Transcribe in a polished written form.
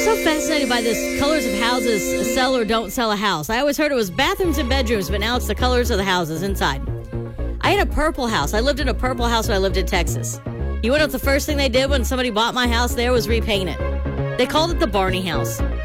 so fascinated by this colors of houses sell or don't sell a house. I always heard it was bathrooms and bedrooms, but now it's the colors of the houses inside. I had a purple house. I lived in a purple house when I lived in Texas. You know what the first thing they did when somebody bought my house there was repaint it. They called it the Barney house.